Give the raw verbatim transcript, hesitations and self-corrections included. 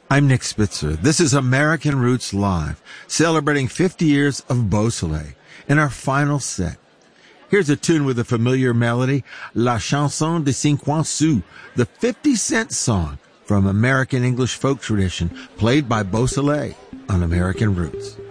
I'm Nick Spitzer. This is American Roots Live, celebrating fifty years of Beausoleil in our final set. Here's a tune with a familiar melody, La Chanson de Cinquante Sous, the fifty cent song from American English folk tradition, played by Beausoleil on American Roots.